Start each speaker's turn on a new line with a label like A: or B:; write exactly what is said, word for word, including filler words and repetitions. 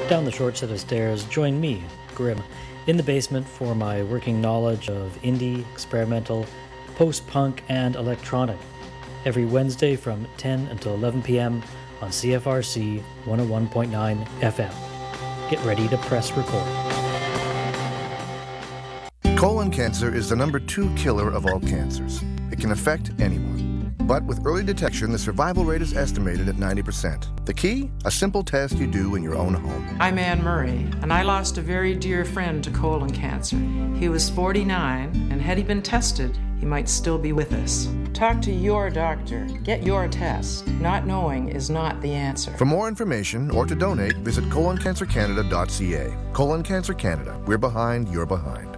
A: Down the short set of stairs, join me, Grim, in the basement for my working knowledge of indie, experimental, post-punk, and electronic. Every Wednesday from ten until eleven p.m. on C F R C one oh one point nine F M. Get ready to press record.
B: Colon cancer is the number two killer of all cancers. It can affect anyone. But with early detection, the survival rate is estimated at ninety percent. The key? A simple test you do in your own home.
C: I'm Anne Murray, and I lost a very dear friend to colon cancer. He was forty-nine, and had he been tested, he might still be with us. Talk to your doctor. Get your test. Not knowing is not the answer.
B: For more information or to donate, visit colon cancer canada dot c a. Colon Cancer Canada. We're behind, you're behind.